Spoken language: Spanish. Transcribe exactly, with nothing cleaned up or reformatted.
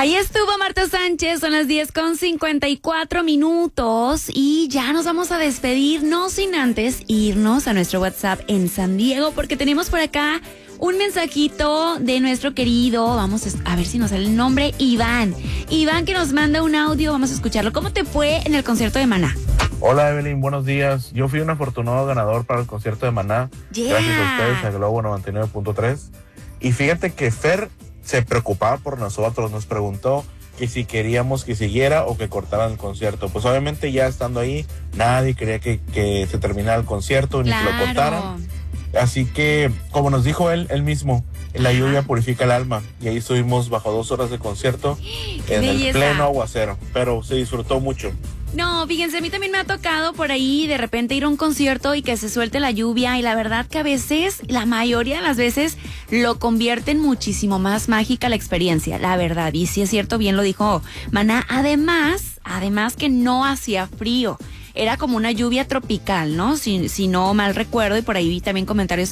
Ahí estuvo Marta Sánchez, son las diez con cincuenta y cuatro minutos y ya nos vamos a despedir, no sin antes irnos a nuestro WhatsApp en San Diego, porque tenemos por acá un mensajito de nuestro querido, vamos a ver si nos sale el nombre, Iván. Iván, que nos manda un audio, vamos a escucharlo. ¿Cómo te fue en el concierto de Maná? Hola Evelyn, buenos días. Yo fui un afortunado ganador para el concierto de Maná. Yeah. Gracias a ustedes, a Globo noventa y nueve punto tres. Y fíjate que Fer se preocupaba por nosotros, nos preguntó que si queríamos que siguiera o que cortaran el concierto. Pues obviamente ya estando ahí, nadie quería que, que se terminara el concierto ni Claro. que lo cortaran. Así que, como nos dijo él, él mismo, la lluvia purifica el alma. Y ahí estuvimos bajo dos horas de concierto en Belleza. el pleno aguacero. Pero se disfrutó mucho. No, fíjense, a mí también me ha tocado por ahí de repente ir a un concierto y que se suelte la lluvia, y la verdad que a veces, la mayoría de las veces, lo convierte en muchísimo más mágica la experiencia, la verdad. Y sí es cierto, bien lo dijo Maná. Además, además que no hacía frío. Era como una lluvia tropical, ¿no? Si, si no mal recuerdo, y por ahí vi también comentarios